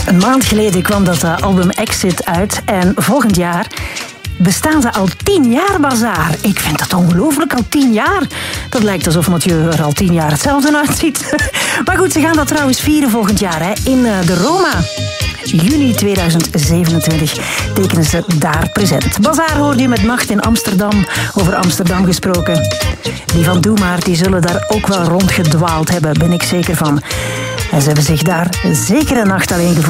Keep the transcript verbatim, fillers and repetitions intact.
Een maand geleden kwam dat uh, album Exit uit en volgend jaar bestaan ze al tien jaar, Bazaar. Ik vind dat ongelooflijk, al tien jaar. Dat lijkt alsof Mathieu er al tien jaar hetzelfde uitziet. Maar goed, ze gaan dat trouwens vieren volgend jaar hè, in uh, de Roma. juni tweeduizend zevenentwintig tekenen ze daar present. Bazaar hoorde je met Nacht in Amsterdam, over Amsterdam gesproken. Die van Doe Maar, die zullen daar ook wel rondgedwaald hebben, ben ik zeker van. En ze hebben zich daar zeker een nacht alleen gevoeld.